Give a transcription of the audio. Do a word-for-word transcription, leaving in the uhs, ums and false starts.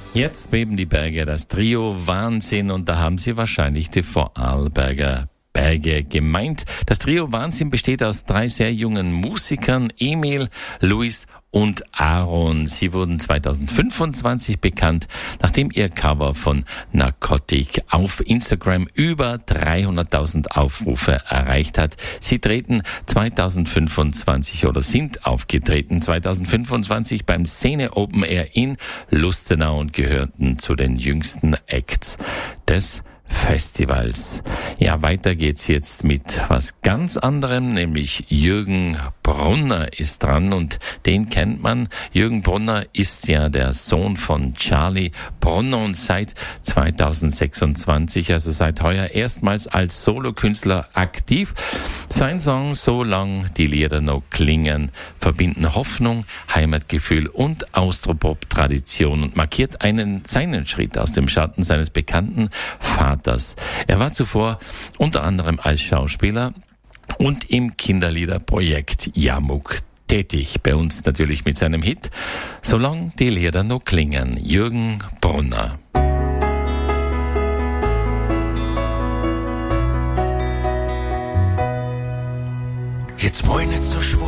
Jetzt beben die Berge, das Trio Wahnsinn, und da haben Sie wahrscheinlich die Vorarlberger Berge gemeint. Das Trio Wahnsinn besteht aus drei sehr jungen Musikern, Emil, Luis und Aaron. Sie wurden zweitausendfünfundzwanzig bekannt, nachdem ihr Cover von Narcotic auf Instagram über dreihunderttausend Aufrufe erreicht hat. Sie treten zweitausendfünfundzwanzig oder sind aufgetreten zweitausendfünfundzwanzig beim Szene Open Air in Lustenau und gehörten zu den jüngsten Acts des Festivals. Ja, weiter geht's jetzt mit was ganz anderem, nämlich Jürgen Brunner ist dran, und den kennt man. Jürgen Brunner ist ja der Sohn von Charlie Brunner und seit zweitausendsechsundzwanzig, also seit heuer, erstmals als Solokünstler aktiv. Sein Song "So lang die Lieder noch klingen" verbinden Hoffnung, Heimatgefühl und Austropop-Tradition und markiert einen seinen Schritt aus dem Schatten seines bekannten Vaters. Er war zuvor unter anderem als Schauspieler und im Kinderliederprojekt Jamuk tätig. Bei uns natürlich mit seinem Hit "Solang die Lieder noch klingen", Jürgen Brunner. Jetzt mal nicht so schwach